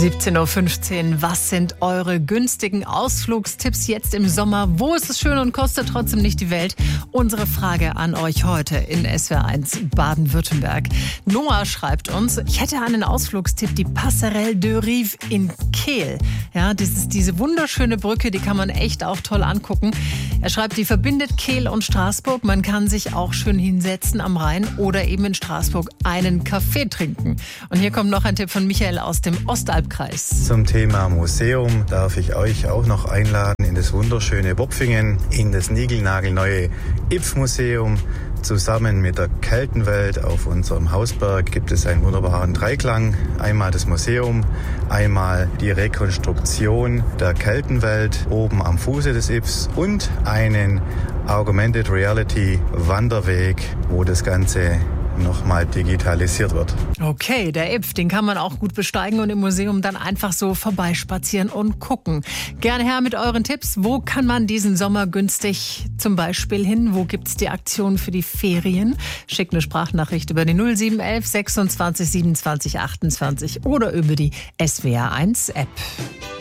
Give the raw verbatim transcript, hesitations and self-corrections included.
siebzehn Uhr fünfzehn. Was sind eure günstigen Ausflugstipps jetzt im Sommer? Wo ist es schön und kostet trotzdem nicht die Welt? Unsere Frage an euch heute in S W R eins Baden-Württemberg. Noah schreibt uns, ich hätte einen Ausflugstipp, die Passerelle de Rive in Kehl. Ja, das ist diese wunderschöne Brücke, die kann man echt auch toll angucken. Er schreibt, die verbindet Kehl und Straßburg. Man kann sich auch schön hinsetzen am Rhein oder eben in Straßburg einen Kaffee trinken. Und hier kommt noch ein Tipp von Michael aus dem Ostalbkreis. Zum Thema Museum darf ich euch auch noch einladen in das wunderschöne Bopfingen, in das niegelnagelneue Ypf-Museum. Zusammen mit der Keltenwelt auf unserem Hausberg gibt es einen wunderbaren Dreiklang. Einmal das Museum, einmal die Rekonstruktion der Keltenwelt oben am Fuße des Ypfs und einen Augmented Reality Wanderweg, wo das Ganze nochmal digitalisiert wird. Okay, der Ypf, den kann man auch gut besteigen und im Museum dann einfach so vorbeispazieren und gucken. Gerne her mit euren Tipps. Wo kann man diesen Sommer günstig zum Beispiel hin? Wo gibt's die Aktion für die Ferien? Schickt eine Sprachnachricht über die null sieben eins eins sechsundzwanzig siebenundzwanzig achtundzwanzig oder über die S W R eins App.